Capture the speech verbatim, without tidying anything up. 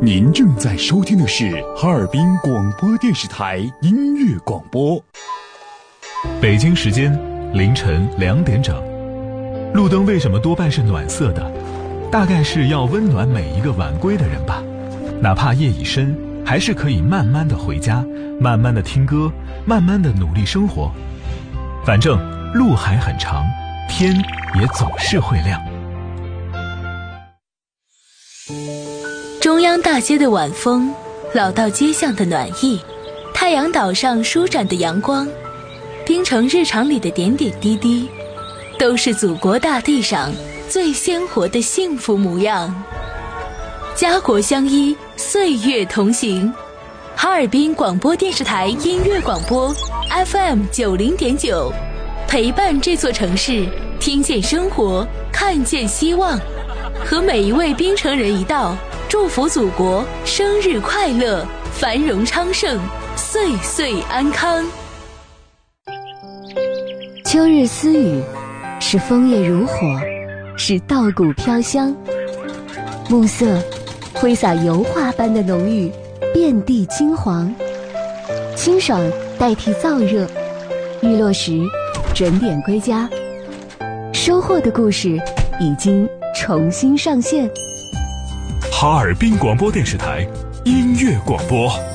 您正在收听的是哈尔滨广播电视台音乐广播。 北京时间凌晨两点整。路灯为什么多半是暖色的？大概是要温暖每一个晚归的人吧。哪怕夜已深，还是可以慢慢的回家，慢慢的听歌，慢慢的努力生活。反正路还很长，天也总是会亮。 中央大街的晚风，老道街巷的暖意，太阳岛上舒展的阳光，冰城日常里的点点滴滴，都是祖国大地上最鲜活的幸福模样。家国相依，岁月同行。哈尔滨广播电视台音乐广播 F M 九零点九，陪伴这座城市，听见生活，看见希望。和每一位冰城人一道，祝福祖国生日快乐，繁荣昌盛，岁岁安康。 秋日私语，是枫叶如火，是稻谷飘香。暮色挥洒油画般的浓郁，遍地金黄。清爽代替燥热，日落时准点归家。收获的故事已经重新上线。 哈尔滨广播电视台音乐广播。